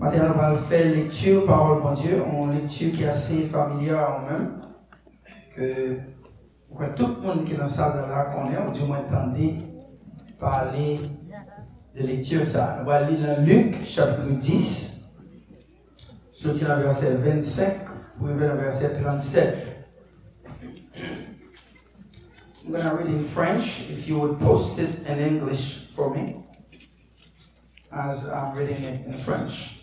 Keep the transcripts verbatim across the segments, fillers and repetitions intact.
Maintenant, on va faire lecture, parole de Dieu, une lecture qui est assez familière à nous-mêmes, que, que tout le monde qui est dans la salle de la connaît, ou du moins entendez parler de lecture ça. On va lire dans Luc, chapitre dix, sortir dans le verset vingt-cinq, pour arriver dans le verset trente-sept. I'm going to read in French, if you would post it in English for me, as I'm reading it in French.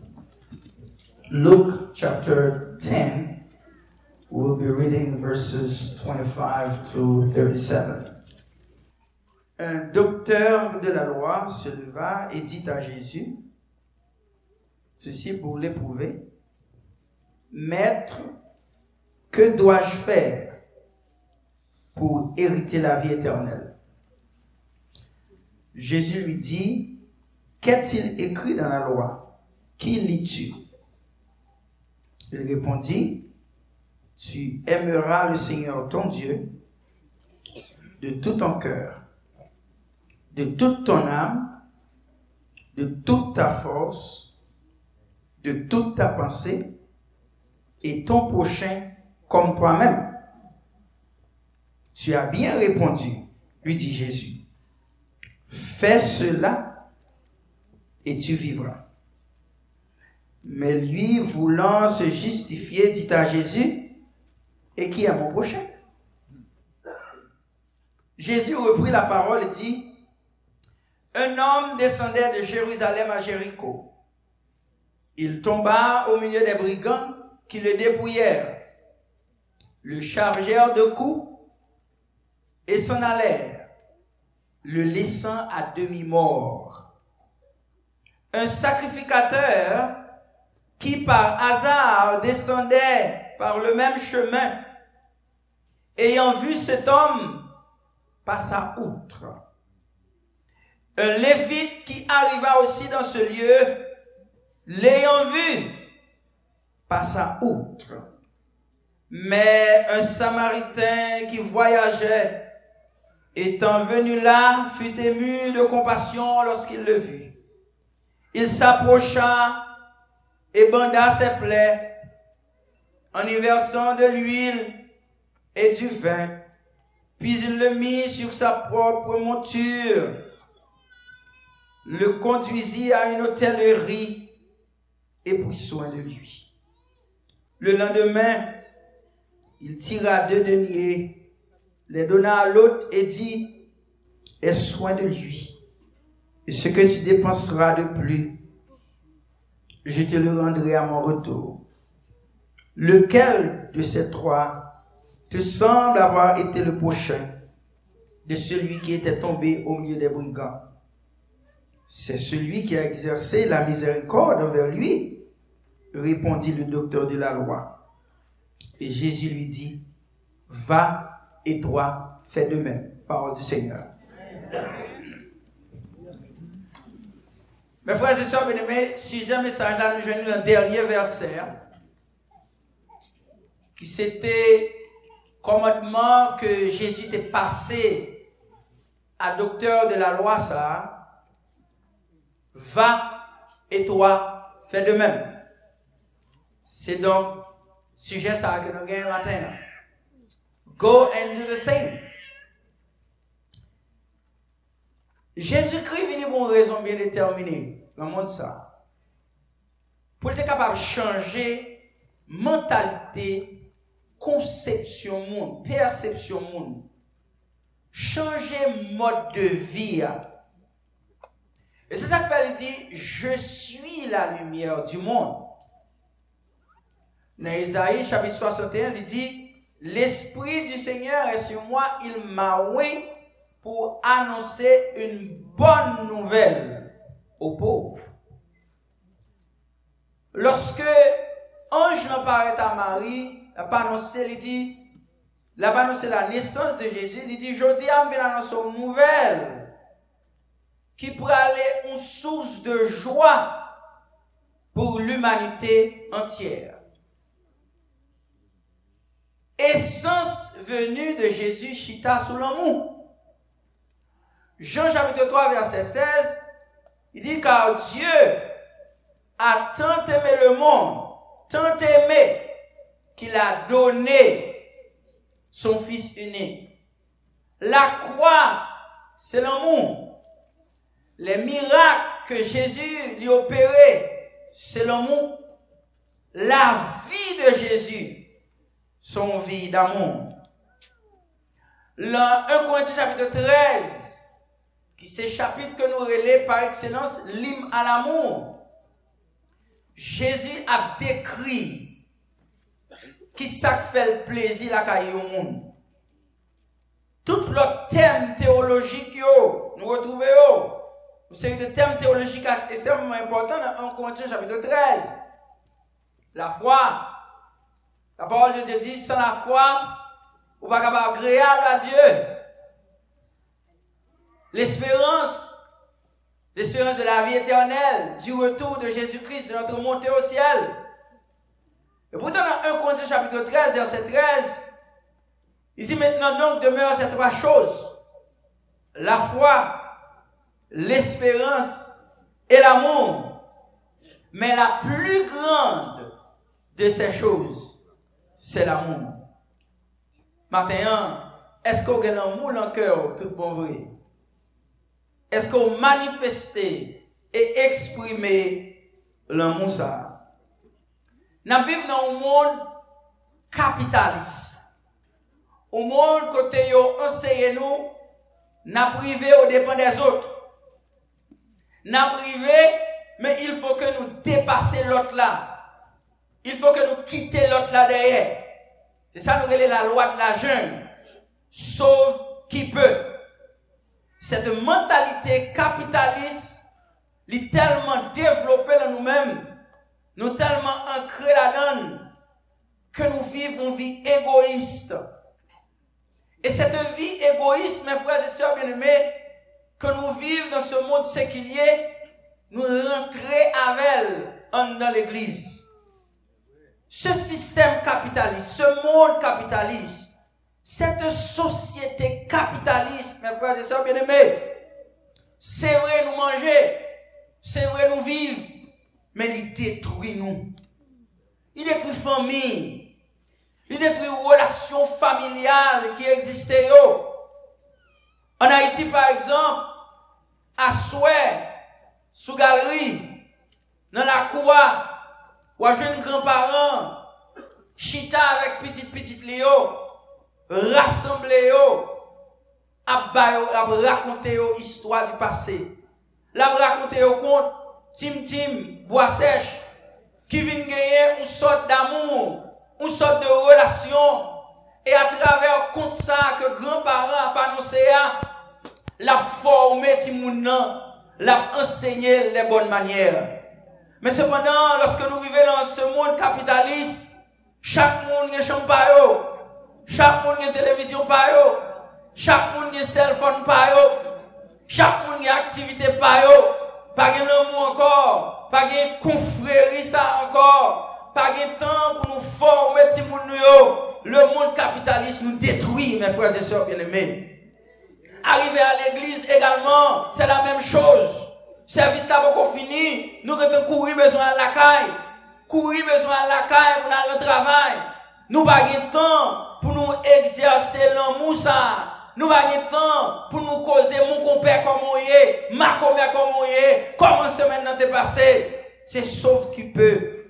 Luke chapter ten, we'll be reading verses twenty-five to thirty-seven. Un docteur de la loi se leva et dit à Jésus, ceci pour l'éprouver, Maître, que dois-je faire pour hériter la vie éternelle? Jésus lui dit, qu'est-il écrit dans la loi? Qui lis-tu? Il répondit, tu aimeras le Seigneur ton Dieu de tout ton cœur, de toute ton âme, de toute ta force, de toute ta pensée, et ton prochain comme toi-même. Tu as bien répondu, lui dit Jésus. Fais cela et tu vivras. Mais lui, voulant se justifier, dit à Jésus, et qui est mon prochain? Jésus reprit la parole et dit, un homme descendait de Jérusalem à Jéricho. Il tomba au milieu des brigands qui le dépouillèrent, le chargèrent de coups et s'en allèrent, le laissant à demi-mort. Un sacrificateur qui par hasard descendait par le même chemin, ayant vu cet homme, passa outre. Un lévite qui arriva aussi dans ce lieu, l'ayant vu, passa outre. Mais un Samaritain qui voyageait, étant venu là, fut ému de compassion lorsqu'il le vit. Il s'approcha et banda ses plaies en y versant de l'huile et du vin, puis il le mit sur sa propre monture, le conduisit à une hôtellerie et prit soin de lui. Le lendemain, il tira deux deniers, les donna à l'autre et dit, aie soin de lui, et ce que tu dépenseras de plus, je te le rendrai à mon retour. Lequel de ces trois te semble avoir été le prochain de celui qui était tombé au milieu des brigands? C'est celui qui a exercé la miséricorde envers lui, répondit le docteur de la loi. Et Jésus lui dit, va et toi, fais de même. Parole du Seigneur. Mes frères et sœurs bien-aimés, sujet message là, nous joignons le dernier verset, qui c'était commandement que Jésus était passé à docteur de la loi, ça. Va et toi, fais de même. C'est donc sujet ça que nous gagnons matin. Go and do the same. Jésus-Christ vient pour une raison bien déterminée dans le monde ça. Pour être capable de changer mentalité, conception monde, perception monde. Changer mode de vie. Et c'est ça qu'il dit, je suis la lumière du monde. Dans Isaïe chapitre soixante et un, il dit, l'Esprit du Seigneur est sur moi, il m'a oint pour annoncer une bonne nouvelle aux pauvres. Lorsque ange n'apparaît à Marie, il n'a pas annoncé, il dit, il n'a pas annoncé la naissance de Jésus, il dit, je dis, il va annoncer une nouvelle qui pourrait aller une source de joie pour l'humanité entière. Essence venue de Jésus, chita sous l'amour. Jean chapitre trois, verset seize, il dit, car Dieu a tant aimé le monde, tant aimé, qu'il a donné son Fils unique. La croix, c'est l'amour. Les miracles que Jésus lui opérait, c'est l'amour. La vie de Jésus, son vie d'amour. Dans un Corinthiens chapitre treize, qui c'est chapitre que nous relèvons par excellence, l'hymne à l'amour. Jésus a décrit qui ça fait le plaisir la caille au monde. Tout le thème théologique yo, nous retrouvons une série de thèmes théologiques extrêmement importants dans un Corinthiens chapitre treize. La foi. La parole de Dieu dit, sans la foi, vous n'êtes pas agréable à Dieu. L'espérance, l'espérance de la vie éternelle, du retour de Jésus-Christ, de notre montée au ciel. Et pourtant, dans un Corinthiens chapitre treize, verset treize, il dit maintenant donc demeurent ces trois choses. La foi, l'espérance et l'amour. Mais la plus grande de ces choses, c'est l'amour. Maintenant, est-ce qu'on a l'amour dans le cœur, tout bon vrai? Est-ce qu'on manifeste et exprime l'amour ça? Nous vivons dans un monde capitaliste. Au monde côté yo enseigne nous, n'a privé au dépend des autres. N'a privé, mais il faut que nous dépassions l'autre là. Il faut que nous quittions l'autre là derrière. C'est ça nous relève la loi de la jungle. Sauve qui peut. Cette mentalité capitaliste, est tellement développée dans nous-mêmes, nous tellement ancrés là-dedans, que nous vivons une vie égoïste. Et cette vie égoïste, mes frères et sœurs bien-aimés, que nous vivons dans ce monde séculier, nous rentrons avec elle dans l'église. Ce système capitaliste, ce monde capitaliste, cette société capitaliste, mes frères et sœurs bien-aimés, c'est vrai nous manger, c'est vrai nous vivre, mais il détruit nous. Il détruit famille. Il détruit les relations familiales qui existaient. En Haïti, par exemple, à souhait, sous galerie, dans la cour, ou à jeunes grands-parents, chita avec petite petite Léo, rassemblé à raconter l'histoire du passé. La raconter au conte, Tim Tim, Bois Sèche, qui vient gagner une sorte d'amour, une sorte de relation, et à travers compte ça que grands-parents ont annoncé, l'a formé Timounan, l'a enseigné les bonnes manières. Mais cependant, lorsque nous vivons dans ce monde capitaliste, chaque monde a chambre par eux, chaque monde a télévision par eux, chaque monde a cell phone par eux, chaque monde a activité par eux, pas de l'amour encore, pas de confrérie ça encore, pas de temps pour nous former Timounan. Le monde capitaliste nous détruit, mes frères et sœurs bien-aimés. Arriver à l'église également, c'est la même chose. Service ça beaucoup fini, nous avons courir besoin à la caille, courir besoin à la caille pour aller au travail. Nous n'avons pas de temps pour nous exercer l'amour ça. Nous n'avons pas de temps pour nous causer mon compère comme on est, ma compère comme on est, comment semaine n'a été passée. C'est sauf qui peut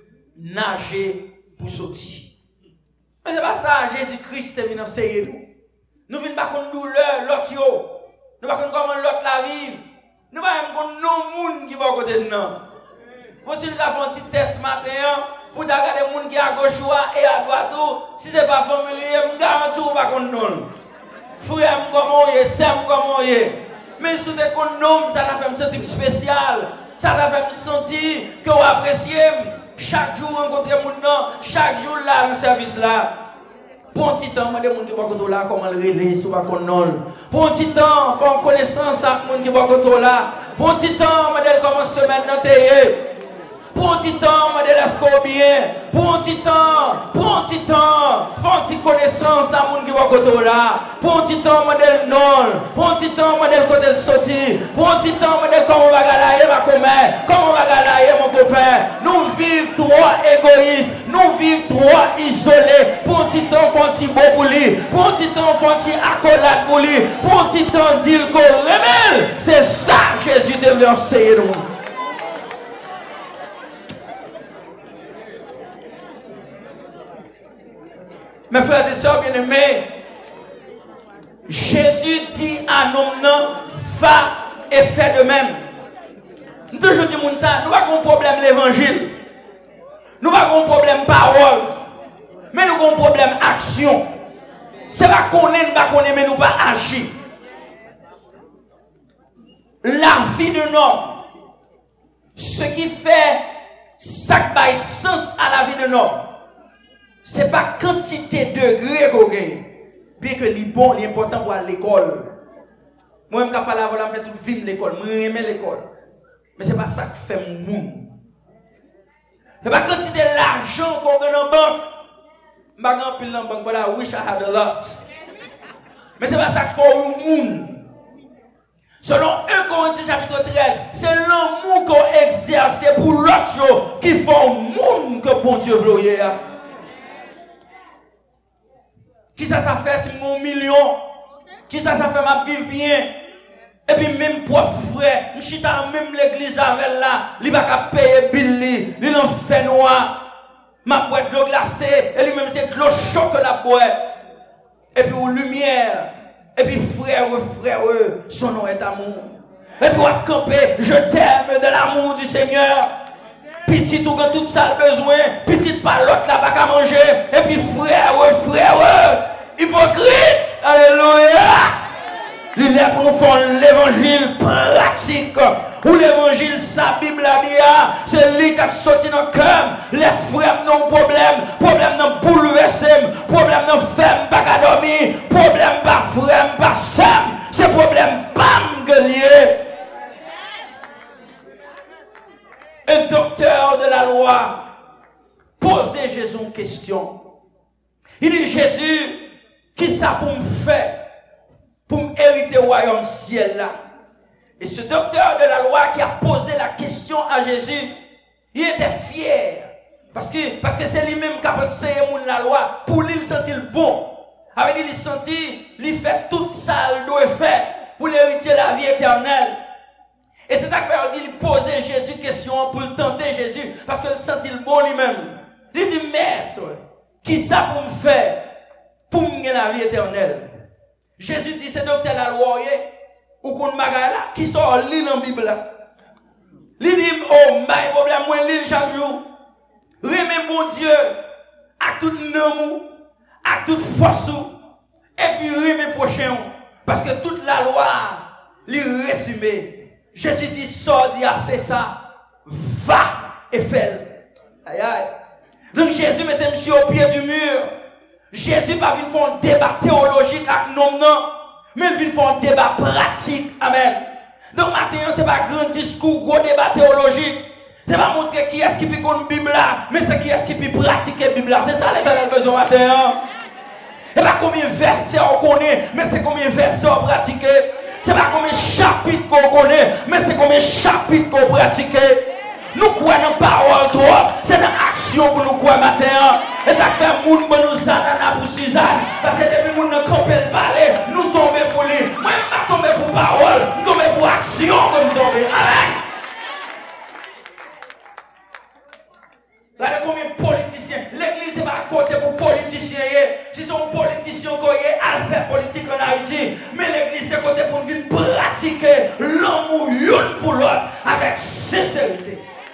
nager pour sortir. Mais c'est pas ça, Jésus-Christ est venu enseigner nous. Nous ne venons pas contre douleur, l'autre yo. Nous ne venons pas comment l'autre la vive. Nous ne venons pas contre nos gens qui vont à côté de nous. Vous si nous avons un petit test matin, pour regarder les gens qui sont à gauche et à droite, si ce n'est pas familier, je garantis que vous ne pas contre nous. Frère, comment on est, sœur, comment on est. Mais si vous êtes contre nous, ça fait me sentir spécial. Ça fait me sentir que vous appréciez. Chaque jour, rencontrer les gens, chaque jour là, dans le service là. Pour un petit temps, je demande aux gens là comment le relever, si vous ne connaissez pas. Pour un petit temps, pour connaissance avec les gens qui sont là. Pour un petit temps, je demande comment semaine dans le pour un petit temps, je demande bien. Pour un petit temps, pour un petit temps, pour une petite connaissance à les gens qui sont là. Pour un petit temps, je demande non. Pour un petit temps, je demande côté de sortir. Pour un petit temps, je demande comment on va gagner ma commère, comment on va gagner mon copain. égoïste, nous vivons trop isolés. Pour un petit temps, faut un petit beau pour lui. Pour un petit temps, faut un petit accolade pour lui. Pour un petit temps, dire qu'on remèle. C'est ça que Jésus devait enseigner nous. Mes frères et sœurs bien-aimés, Jésus dit à nous, va et fais de même. Nous toujours disons ça, nous n'avons pas de problème l'évangile. Nous n'avons pas de problème parole. Mais nous avons un problème action. C'est pas qu'on est, pas qu'on est, mais nous pas agir. La vie de l'homme, ce qui fait ça qui sens à la vie de l'homme, ce n'est pas quantité de degrés qu'on gagne. Bien que les bon, l'important pour aller à l'école. Moi-même, quand je parle avant, je fais tout vivre l'école. Moi, j'aime l'école. Mais ce n'est pas ça qui fait mon monde. Ce n'est pas quantité d'argent qu'on gagne en banque. Je ne gagne plus en banque, but I wish I had a lot. Mais ce n'est pas ça qui fait mon monde. Selon un Corinthiens chapitre treize, c'est l'amour qu'on exerce pour l'autre qui fait un monde que bon Dieu veut. Qui ça ça fait si mon million? Qui ça ça fait ma vivre bien? Et puis même propre frère, je suis dans même l'église avec là, il va pas payer Billy, il en fait noir. Ma boîte d'eau glacée, et lui-même c'est de l'eau chaude que la boîte. Et puis aux lumière, et puis frère, frère, son nom est amour. Et puis on camper, je t'aime de l'amour du Seigneur. Petit tout quand tout ça le besoin, petit pas l'autre là pas qu'à manger, et puis frère, frère, hypocrite, alléluia. Il est pour nous faire l'évangile pratique. Ou l'évangile, sa Bible a dit, c'est lui qui a sorti dans le cœur. Les frères n'ont pas de problème, problème n'ont bouleversé, problème n'ont fait pas qu'à dormir, problème pas frère, pas sam, c'est problème bam gueulier. Un docteur de la loi posait Jésus une question. Il dit, Jésus, qui ça pour me faire pour m'hériter le royaume ciel là? Et ce docteur de la loi qui a posé la question à Jésus, il était fier. Parce que parce que c'est lui-même qui a enseigné la loi. Pour lui, il sentit le bon. Avec lui, il sentit, il fait tout ça, il doit faire pour hériter la vie éternelle. Et c'est ça que dit, il posait Jésus question pour le tenter Jésus. Parce qu'il sentit le bon lui-même. Il dit, maître, qui ça pour me faire pour me gagner la vie éternelle? Jésus dit, c'est docteur la loi, ou qu'on bagaille là, qui sort l'île en Bible là. Il dit, oh, my problème, moi l'île chaque jour. Remets bon Dieu, à tout amour, à toute force, et puis remets prochain. Parce que toute la loi, l'île résumé. Jésus dit, sort, dit, ah, c'est ça, va et fais. Aïe, aïe. Donc Jésus mettait monsieur au pied du mur. Jésus pas venu faire un débat théologique avec nous, non, mais il vient faire un débat pratique. Amen. Donc maintenant, ce n'est pas un grand discours, gros débat théologique. Ce n'est pas montrer qui est-ce qui peut connaître la Bible là, mais c'est qui est-ce qui peut pratiquer la Bible là. C'est ça l'éternel besoin maintenant. Ce n'est pas combien de versets on connaît, mais c'est combien de versets on pratique. Ce n'est pas combien de chapitres qu'on connaît, mais c'est combien de chapitres qu'on pratique. Nous croyons dans la parole trop, c'est dans l'action pour nous croire matin. Et ça fait que nous nous zanana pour Suzanne. Parce que depuis que nous ne campons pas parler, nous tombons pour lui. Moi, je ne pas tomber pour parole, nous tombons pour action comme nous tombons. Amen. Regardez combien de politiciens. L'église n'est pas à côté pour politiciens. Si sont politiciens qui ont à faire politique en Haïti, mais l'église est à côté pour venir pratiquer l'amour l'un pour l'autre avec sincérité.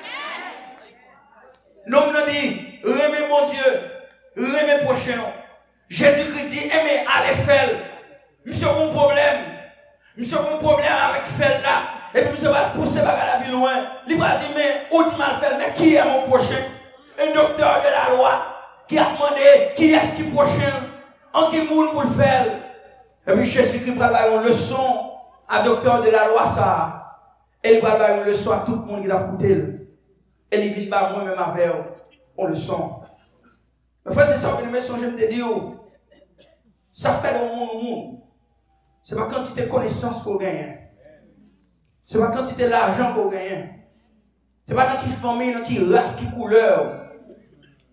L'homme nous dit, remets mon Dieu, remets prochain. Jésus-Christ dit, aimez, allez faire. Monsieur a un problème. Monsieur a un problème avec faire là. Et puis monsieur va pousser la vie loin. Il va dire, mais où tu m'as fait, mais qui est mon prochain? Un docteur de la loi qui a demandé qui est-ce qui est prochain, en qui monde pour le faire. Et puis Jésus-Christ va faire une leçon à docteur de la loi ça. Et il va faire une leçon à tout le monde qui l'a écouté. Et il vient pas moi-même avec on le sent. Mais frère, c'est ça que je me songe, je me dis, ça fait dans le monde au monde. Ce n'est pas quantité de connaissances qu'on gagne. Ce n'est pas quantité d'argent qu'on gagne. Ce n'est pas dans qui famille, dans qui race, qui couleur.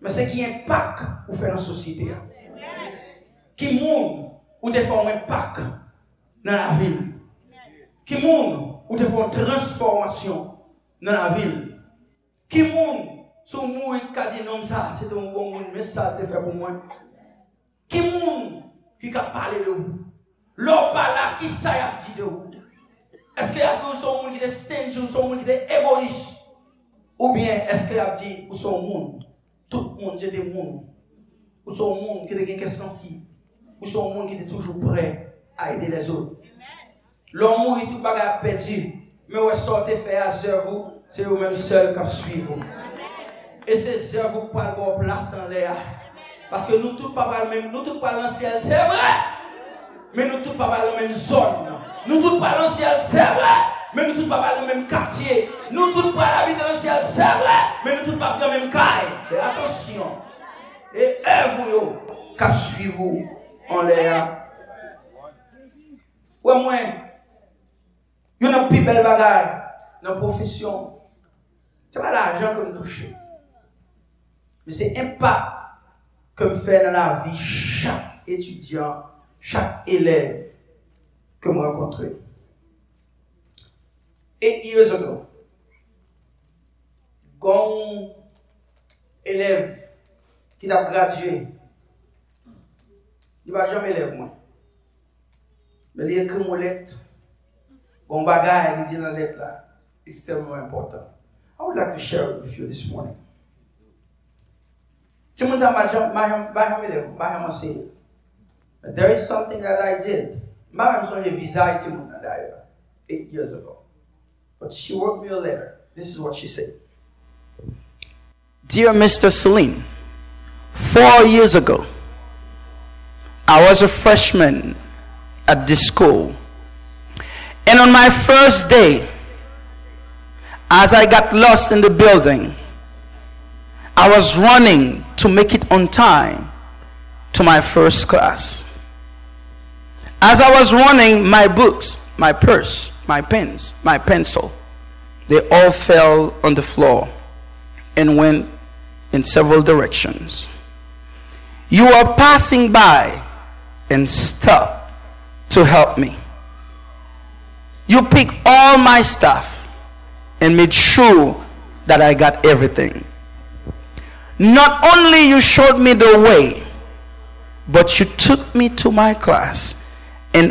mais c'est qui impact ou fait dans la société. Qui monde ou te fait un impact dans la ville. Qui monde ou te fait une transformation dans la ville. Qui monde sont mourir qui dit non ça c'est un bon monde mais ça te fait pour moi. Qui monde qui a parlé de vous. L'on parle là qui ça y a dit de vous. Est-ce qu'il y a des gens qui sont stingy ou sont qui sont égoïstes? Ou bien est-ce qu'il y a dit ou sont monde tout le monde c'est des monde ou sont monde qui est sensible ou sont monde qui est toujours prêt à aider les autres. L'homme mourit tout bagarre perdu mais où sortez faire à œuvre c'est vous même seul qui suivent. Et ces œuvres pour avoir place en l'air parce que nous tous pas même nous tous pas dans le ciel c'est vrai mais nous tous pas dans la même zone. Nous tous pas dans le ciel, c'est vrai, mais nous tous pas dans le même quartier. Nous tous pas habiter dans le ciel, c'est vrai, mais nous tous pas dans le même caille. Et attention, et œuvre cap suivez-vous en l'air. Ouais, moi, il y a une plus belle bagarre dans la profession. C'est pas l'argent que nous touchons, mais c'est l'impact que me fait dans la vie chaque étudiant, chaque élève que je rencontré. Eight years ago, un élève qui a gradué, il ne va jamais élève moi. Mais il écrit mon lettre, bon bagage, il dit dans la lettre là, it's tellement important. I would like to share it with you this morning. Si mon temps, je élève, je say, but there is something that I did. I was on a visa eight years ago. But she wrote me a letter. This is what she said. Dear Mister Salim, four years ago, I was a freshman at this school. And on my first day, as I got lost in the building, I was running to make it on time to my first class. As I was running, my books, my purse, my pens, my pencil, they all fell on the floor and went in several directions. You are passing by and stopped to help me. You picked all my stuff and made sure that I got everything. Not only you showed me the way, but you took me to my class